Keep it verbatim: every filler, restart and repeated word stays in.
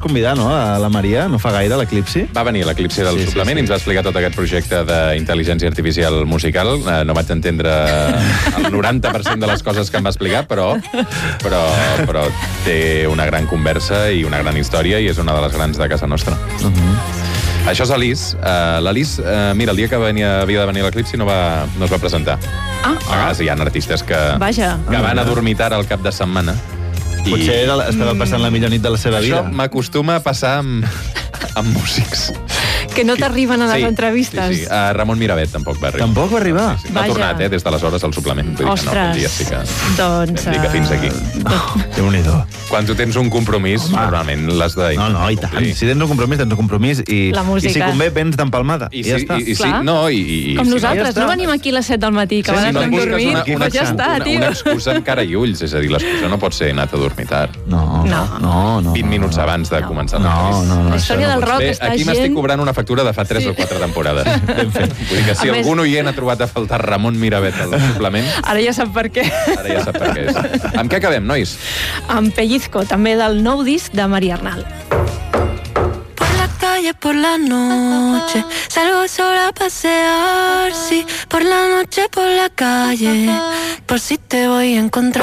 convidar, no?, a la Maria, no fa gaire, a l'Eclipsi. Va venir a l'Eclipsi del Sí, sí, suplement sí. i ens va explicar tot aquest projecte d'intel·ligència artificial musical. Eh, no vaig entendre el noranta per cent de les coses que em va explicar, però, però, però té una gran conversa i una gran història i és una de les grans de casa nostra. Uh -huh. Això és Alice. Uh, L'Alice, uh, mira, el dia que venia, havia de venir a l'Eclipsi no, va, no es va presentar. Ah. A vegades hi ha artistes que, Vaja. que van a dormitar al cap de setmana. I Potser era, estava passant la millor nit de la seva vida. això m'acostuma a passar amb, amb músics. Que no t'arriben a les Sí, entrevistes. Sí, sí. Uh, Ramon Miravet tampoc va arribar. Tampoc va arribar? Sí, sí. No ha Vaja. tornat, eh, des d'aleshores al suplement. Vull dir que no, Ostres. aquell dia sí que... Doncs... Vam dir que fins aquí. eh, Déu-n'hi-do. Quan tu tens un compromís, Home. normalment l'has de... No, no, i tant. complir. Si tens un compromís, tens un compromís. I, La música. I si convé, vens d'empalmada. I, I, si, ja està. i, i sí, Clar. no, i, i, Com si nosaltres, ja no està. venim aquí a les set del matí, que No, a sí, vegades no hem busques dormit, una, una, doncs ja està, una, tio. una excusa amb cara i ulls, és a dir, l'excusa no pot ser anat a dormir tard. No, no, no. no vint minuts no. abans de començar. No, no, no. La això història no del pot rock Bé, està aquí m'estic gent... cobrant una factura de fa tres Sí. o quatre temporades. Ben fet. Vull dir que si A més- algun oient ha trobat a faltar Ramon Miravet al suplement, Ara ja sap per què. ara ja sap per què és. Amb què acabem, nois? Amb Pellizco, també del nou disc de Maria Arnal. Por la calle por la noche, salgo sola a pasear, sí, por la noche por la calle, por si te voy a encontrar.